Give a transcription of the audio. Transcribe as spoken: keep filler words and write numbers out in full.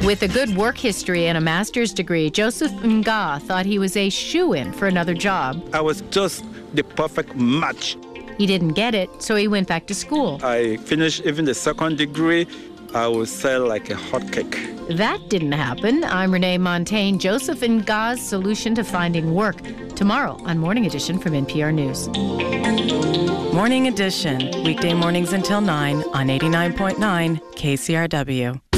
With a good work history and a master's degree, Joseph Nga thought he was a shoo-in for another job. I was just the perfect match. He didn't get it, so he went back to school. I finished even the second degree. I would sell like a hotcake. That didn't happen. I'm Renee Montaigne. Joseph Nga's solution to finding work. Tomorrow on Morning Edition from N P R News. Morning Edition, weekday mornings until nine on eighty-nine point nine K C R W.